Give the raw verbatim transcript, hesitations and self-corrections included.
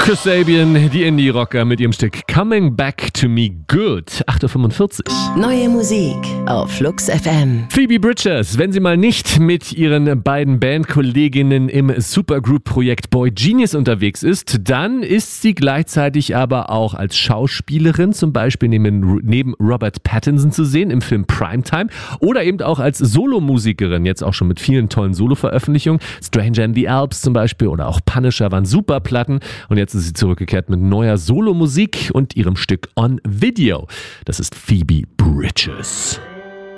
Kasabian, die Indie-Rocker mit ihrem Stück Coming Back to Me Good. acht Uhr fünfundvierzig. Neue Musik auf Flux F M. Phoebe Bridgers, wenn sie mal nicht mit ihren beiden Bandkolleginnen im Supergroup-Projekt Boy Genius unterwegs ist, dann ist sie gleichzeitig aber auch als Schauspielerin, zum Beispiel neben, neben Robert Pattinson zu sehen im Film Primetime, oder eben auch als Solomusikerin, jetzt auch schon mit vielen tollen Solo-Veröffentlichungen. Stranger in the Alps zum Beispiel oder auch Punisher waren super Platten, und jetzt ist sie zurückgekehrt mit neuer Solomusik und ihrem Stück On Video. Das ist Phoebe Bridgers.